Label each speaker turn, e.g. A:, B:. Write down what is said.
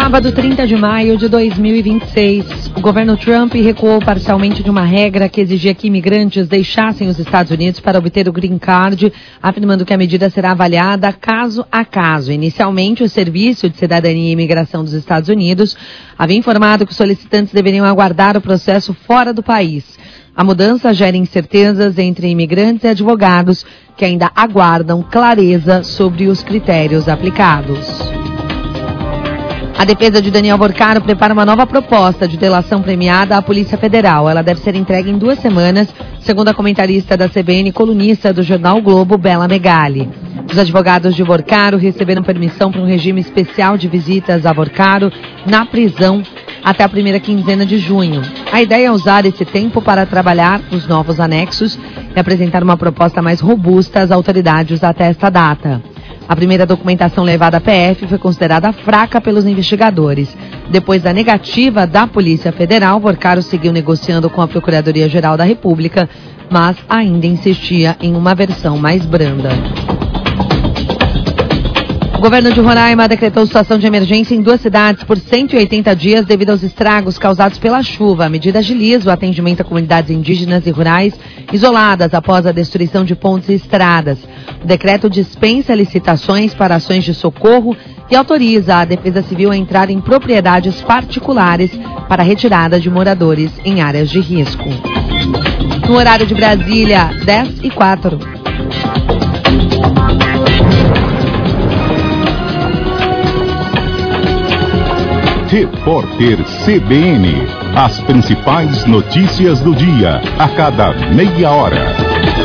A: sábado, 30 de maio de 2026, o governo Trump recuou parcialmente de uma regra que exigia que imigrantes deixassem os Estados Unidos para obter o Green Card, afirmando que a medida será avaliada caso a caso. Inicialmente, o Serviço de Cidadania e Imigração dos Estados Unidos havia informado que os solicitantes deveriam aguardar o processo fora do país. A mudança gera incertezas entre imigrantes e advogados que ainda aguardam clareza sobre os critérios aplicados. A defesa de Daniel Borcaro prepara uma nova proposta de delação premiada à Polícia Federal. Ela deve ser entregue em 2 semanas, segundo a comentarista da CBN e colunista do jornal o Globo, Bela Megali. Os advogados de Borcaro receberam permissão para um regime especial de visitas a Borcaro na prisão até a primeira quinzena de junho. A ideia é usar esse tempo para trabalhar os novos anexos e apresentar uma proposta mais robusta às autoridades até esta data. A primeira documentação levada à PF foi considerada fraca pelos investigadores. Depois da negativa da Polícia Federal, Borcaro seguiu negociando com a Procuradoria-Geral da República, mas ainda insistia em uma versão mais branda. O governo de Roraima decretou situação de emergência em 2 cidades por 180 dias devido aos estragos causados pela chuva. A medida agiliza o atendimento a comunidades indígenas e rurais isoladas após a destruição de pontes e estradas. O decreto dispensa licitações para ações de socorro e autoriza a Defesa Civil a entrar em propriedades particulares para a retirada de moradores em áreas de risco. No horário de Brasília, 10h04.
B: Repórter CBN. As principais notícias do dia, a cada meia hora.